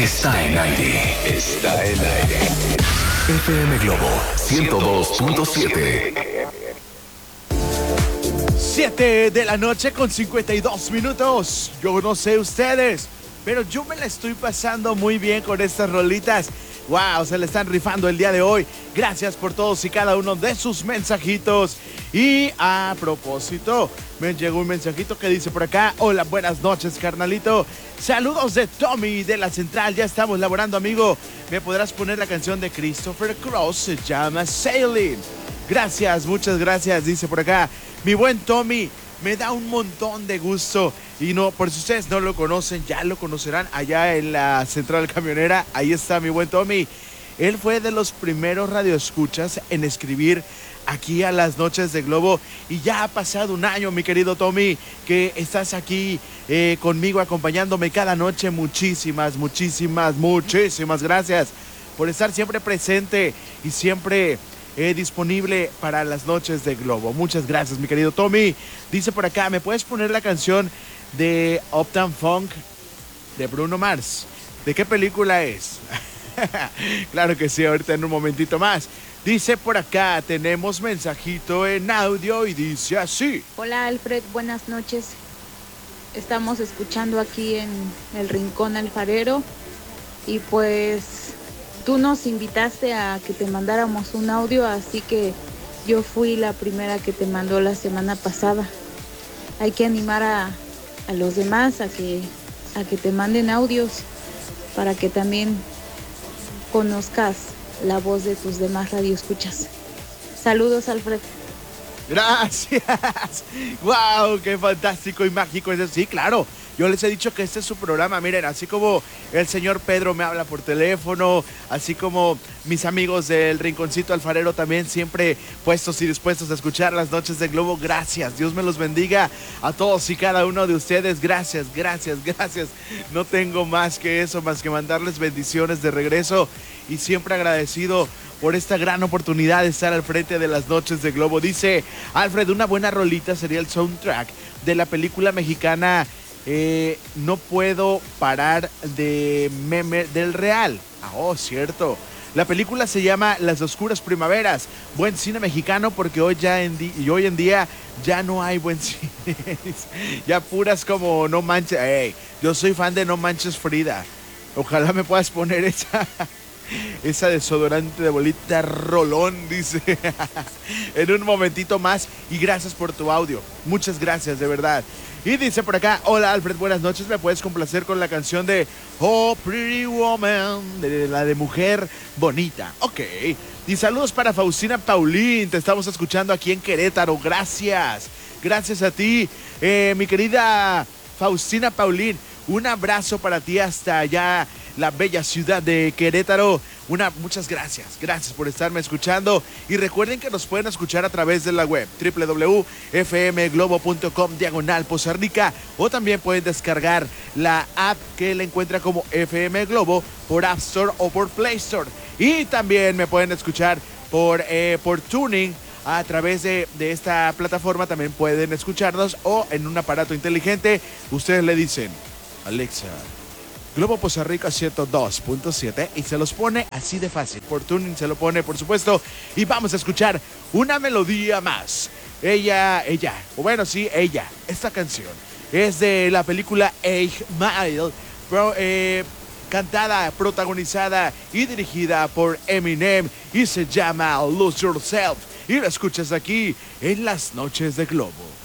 está en aire. Está en aire. FM Globo 102.7. 7 de la noche con 52 minutos. Yo no sé ustedes, pero yo me la estoy pasando muy bien con estas rolitas. Wow, se le están rifando el día de hoy. Gracias por todos y cada uno de sus mensajitos. Y a propósito, me llegó un mensajito que dice por acá: hola, buenas noches, carnalito. Saludos de Tommy de la Central. Ya estamos laborando, amigo. ¿Me podrás poner la canción de Christopher Cross? Se llama Sailing. Gracias, muchas gracias, dice por acá mi buen Tommy. Me da un montón de gusto. Y no, por si ustedes no lo conocen, ya lo conocerán allá en la Central Camionera. Ahí está mi buen Tommy. Él fue de los primeros radioescuchas en escribir aquí a las noches de Globo. Y ya ha pasado un año, mi querido Tommy, que estás aquí conmigo, acompañándome cada noche. Muchísimas gracias por estar siempre presente y siempre disponible para las noches de Globo. Muchas gracias, mi querido Tommy. Dice por acá: ¿me puedes poner la canción de Uptown Funk de Bruno Mars? ¿De qué película es? Claro que sí, ahorita en un momentito más. Dice por acá, tenemos mensajito en audio y dice así: hola Alfred, buenas noches. Estamos escuchando aquí en el Rincón Alfarero y pues tú nos invitaste a que te mandáramos un audio, así que yo fui la primera que te mandó la semana pasada. Hay que animar a los demás a que te manden audios para que también conozcas la voz de tus demás radioescuchas. Saludos, Alfred. Gracias. Wow, qué fantástico y mágico es eso. Sí, claro. Yo les he dicho que este es su programa. Miren, así como el señor Pedro me habla por teléfono, así como mis amigos del Rinconcito Alfarero también siempre puestos y dispuestos a escuchar las noches de Globo. Gracias. Dios me los bendiga a todos y cada uno de ustedes. Gracias. No tengo más que eso, más que mandarles bendiciones de regreso y siempre agradecido por esta gran oportunidad de estar al frente de las noches de Globo. Dice Alfred, una buena rolita sería el soundtrack de la película mexicana No puedo parar de meme del Real. Cierto. La película se llama Las Oscuras Primaveras. Buen cine mexicano, porque hoy en día ya no hay buen cine. Ya puras como No Manches. Hey, yo soy fan de No Manches Frida. Ojalá me puedas poner esa desodorante de bolita rolón, dice. En un momentito más. Y gracias por tu audio. Muchas gracias, de verdad. Y dice por acá: hola Alfred, buenas noches. ¿Me puedes complacer con la canción de Oh Pretty Woman, de la de Mujer Bonita? Ok. Y saludos para Faustina Paulín. Te estamos escuchando aquí en Querétaro. Gracias. Gracias a ti, mi querida Faustina Paulín. Un abrazo para ti hasta allá, la bella ciudad de Querétaro. Muchas gracias. Gracias por estarme escuchando. Y recuerden que nos pueden escuchar a través de la web www.fmglobo.com/Poza Rica, o también pueden descargar la app que la encuentra como FM Globo por App Store o por Play Store. Y también me pueden escuchar por Tuning. A través de esta plataforma también pueden escucharnos, o en un aparato inteligente ustedes le dicen: Alexa, Globo Poza Rica 102.7, y se los pone así de fácil. Por Tuning se lo pone, por supuesto. Y vamos a escuchar una melodía más. Ella. Esta canción es de la película 8 Mile, cantada, protagonizada y dirigida por Eminem, y se llama Lose Yourself. Y la escuchas aquí en las noches de Globo.